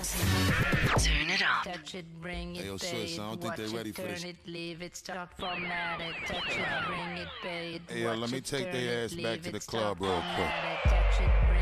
Turn it up. Touch it, bring it, Hey, yo, pay sis, it, I don't think they watch ready it, for this. turn it, leave it, start formatted. Touch it, bring it, pay it, Hey, yo, watch let me it, take turn their it, ass back leave to it, the start club real quick. formatted. Touch it, bring